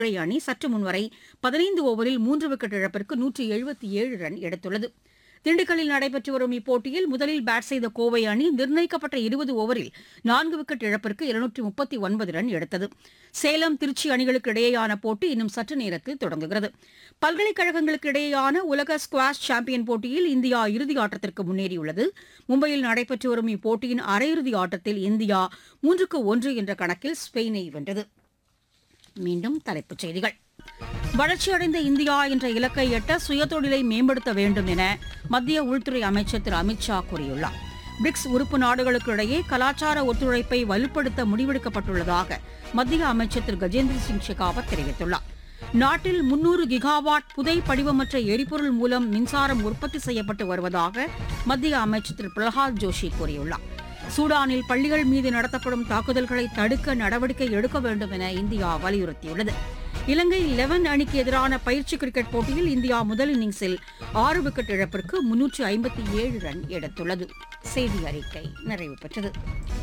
அணி சற்று முன்வரை 15 ஓவரில் 3 விக்கெட் இழப்பிற்கு 177 ரன் எடுத்துள்ளது. திண்டுக்கல்லில் நடைபெற்று வரும் இப்போட்டியில் முதலில் பேட் செய்த கோவை அணி நிர்ணயிக்கப்பட்ட 20 ஓவரில் 4 விக்கெட் இழப்பிற்கு 239 ரன் எடுத்தது. சேலம், திருச்சி அணிகளுக்கு இடையேயான போட்டி இன்னும் சற்று நேரத்தில் தொடங்குகிறது. பல்கலைக்கழகங்களுக்கு இடையேயான உலக ஸ்குவாஷ் சாம்பியன் போட்டியில் இந்தியா இறுதி ஆட்டத்திற்கு முன்னேறியுள்ளது. மும்பையில் நடைபெற்று வரும் இப்போட்டியின் அரையிறுதி ஆட்டத்தில் இந்தியா 3-1 என்ற கணக்கில் ஸ்பெயினை வென்றது. மீண்டும் தலைப்புச் செய்திகள். வளர்ச்சியடைந்த இந்தியா என்ற இலக்கை எட்ட சுயதொழிலை மேம்படுத்த வேண்டும் என மத்திய உள்துறை அமைச்சர் திரு அமித் ஷா கூறியுள்ளார். பிரிக்ஸ் உறுப்பு நாடுகளுக்கு இடையே கலாச்சார ஒத்துழைப்பை வலுப்படுத்த முடிவெடுக்கப்பட்டுள்ளதாக மத்திய அமைச்சர் திரு கஜேந்திர சிங் ஷெகாவத் தெரிவித்துள்ளார். நாட்டில் 300 கிகாவாட் புதை படிவமற்ற எரிபொருள் மூலம் மின்சாரம் உற்பத்தி செய்யப்பட்டு வருவதாக மத்திய அமைச்சர் திரு பிரகலாத் ஜோஷி கூறியுள்ளார். சூடானில் பள்ளிகள் மீது நடத்தப்படும் தாக்குதல்களை தடுக்க நடவடிக்கை எடுக்க வேண்டும் என இந்தியா வலியுறுத்தியுள்ளது. இலங்கை 11 அணிக்கு எதிரான பயிற்சி கிரிக்கெட் போட்டியில் இந்தியா முதல் இன்னிங்ஸில் 6 விக்கெட் இழப்பிற்கு 357 ரன் எடுத்துள்ளது. செய்தி அறிக்கை நிறைவு பெற்றது.